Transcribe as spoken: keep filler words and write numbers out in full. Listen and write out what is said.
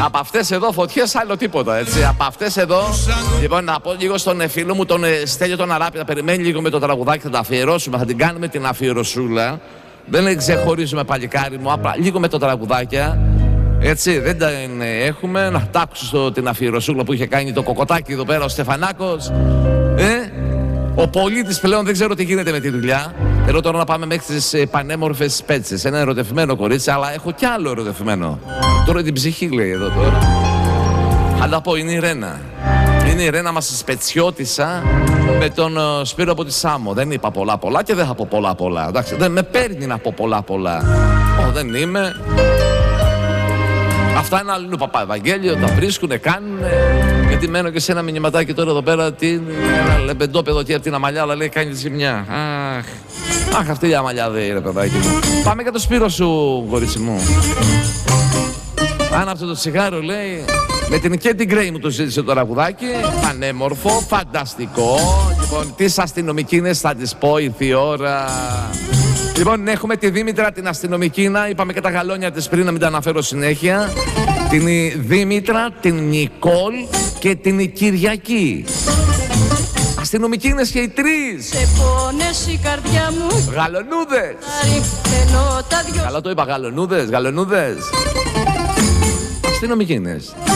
Από αυτές εδώ φωτιές άλλο τίποτα, έτσι. Από αυτές εδώ. Λοιπόν, να πω λίγο στον φίλο μου, τον Στέλιο τον Αράπη, να περιμένει λίγο με το τραγουδάκι, θα τα αφιερώσουμε, θα την κάνουμε την αφιερωσούλα. Δεν ξεχωρίζουμε, παλικάρι μου, απλά λίγο με το τραγουδάκια. Έτσι, δεν τα έχουμε. Να τα άκουσω την αφιερωσούλα που είχε κάνει το κοκοτάκι εδώ πέρα ο Στεφανάκος. Ε, ο πολίτης πλέον δεν ξέρω τι γίνεται με τη δουλειά. Θέλω τώρα να πάμε μέχρι τις πανέμορφες Πέτσες. Ένα ερωτευμένο κορίτσι, αλλά έχω κι άλλο ερωτευμένο. Τώρα την ψυχή λέει εδώ τώρα. Θα τα πω, είναι η Ρένα. Είναι η Ρένα μας Σπετσιώτισσα με τον uh, Σπύρο από τη Σάμο. Δεν είπα πολλά πολλά και δεν θα πω πολλά πολλά. Εντάξει, δεν με παίρνει να πω πολλά πολλά. Ω, δεν είμαι. Αυτά είναι αλλού Παπα-Ευαγγέλιο, τα βρίσκουνε, κάνουνε. Γιατί μένω και σε ένα μηνυματάκι τώρα εδώ πέρα. Τι ένα λεμπεντόπεδο και από την αμαλιά, αλλά λέει κάνει τη ζημιά. Αχ, αχ, αυτή η αμαλιά δεν είναι, παιδάκι μου. Πάμε για το Σπύρο σου, κορίτσι μου. Αν αυτό το τσιγάρο λέει. Με την Κέντι Γκρέι μου το ζήτησε το τραγουδάκι. Πανέμορφο, φανταστικό. Λοιπόν, τις αστυνομικίνες θα τις πω ήρθε η ώρα. Λοιπόν, έχουμε τη Δήμητρα την αστυνομικίνα. Είπαμε και τα γαλόνια της πριν, να μην τα αναφέρω συνέχεια. Την Δήμητρα, την Νικόλ και την Κυριακή. Αστυνομικίνες και οι τρεις. Σε πόνες η καρδιά μου. Γαλονούδες. Δυο... Καλά το είπα, γαλονούδες, γαλονούδες. Αστυνομικίνες.